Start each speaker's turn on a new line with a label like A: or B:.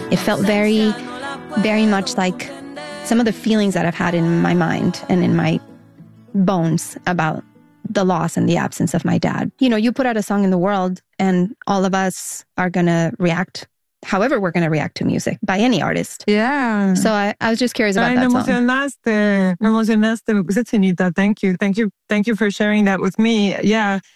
A: It felt very, very much like some of the feelings that I've had in my mind and in my bones about the loss and the absence of my dad. You know, you put out a song in the world and all of us are going to react however we're going to react to music by any artist.
B: Yeah.
A: So I was just curious about that song.
B: Me emocionaste, me puse chinita. Thank you for sharing that with me. Yeah.